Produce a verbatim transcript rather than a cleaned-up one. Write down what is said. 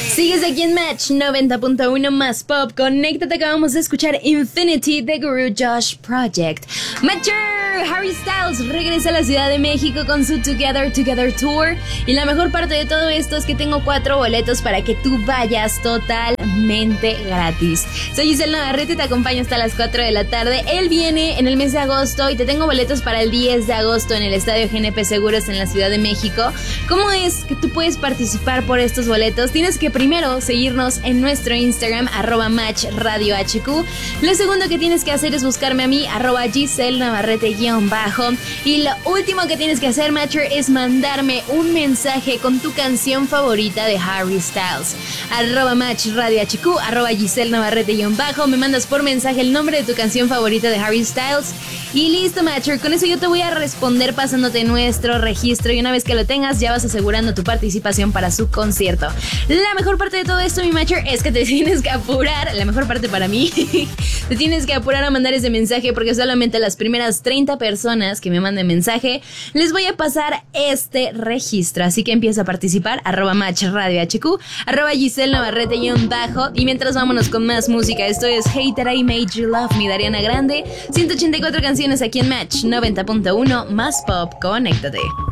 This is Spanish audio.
Sigues aquí en Match noventa punto uno más pop. Conéctate, acabamos de escuchar Infinity de Guru Josh Project. Matcher, Harry Styles regresa a la Ciudad de México con su Together Together Tour. Y la mejor parte de todo esto es que tengo cuatro boletos para que tú vayas totalmente gratis. Soy Giselle Navarrete y te acompaño hasta las cuatro de la tarde. Él viene en el mes de agosto y te tengo boletos para el diez de agosto en el Estadio G N P Seguros en la Ciudad de México. ¿Cómo es que tú puedes participar por estos boletos? Tienes que primero seguirnos en nuestro Instagram, arroba Match Radio H Q. Lo segundo que tienes que hacer es buscarme a mí, arroba Giselle Navarrete guión bajo. Y lo último que tienes que hacer, Matcher, es mandarme un mensaje con tu canción favorita de Harry Styles. Arroba Match Radio H Q, arroba Giselle Navarrete guión bajo. Me mandas por mensaje el nombre de tu canción favorita de Harry Styles. Y listo, Matcher, con eso yo te voy a responder pasándote nuestro registro. Y una vez que lo tengas, ya vas asegurando tu participación para su concierto. La mejor parte de todo esto, mi Matcher, es que te tienes que apurar. La mejor parte para mí. Te tienes que apurar a mandar ese mensaje, porque solamente a las primeras treinta personas que me manden mensaje les voy a pasar este registro. Así que empieza a participar, arroba Match Radio H Q, arroba Giselle Navarrete guión bajo. Y mientras vámonos con más música. Esto es Hater I Made You Love Me de Ariana Grande. ciento ochenta y cuatro canciones aquí en Match noventa punto uno más pop. Conéctate.